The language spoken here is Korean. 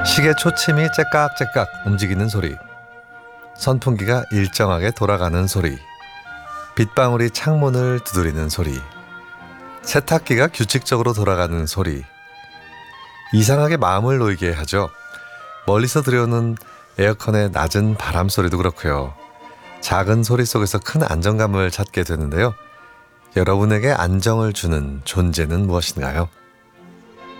시계 초침이 째깍째깍 움직이는 소리, 선풍기가 일정하게 돌아가는 소리, 빗방울이 창문을 두드리는 소리, 세탁기가 규칙적으로 돌아가는 소리. 이상하게 마음을 놓이게 하죠. 멀리서 들려오는 에어컨의 낮은 바람 소리도 그렇고요. 작은 소리 속에서 큰 안정감을 찾게 되는데요. 여러분에게 안정을 주는 존재는 무엇인가요?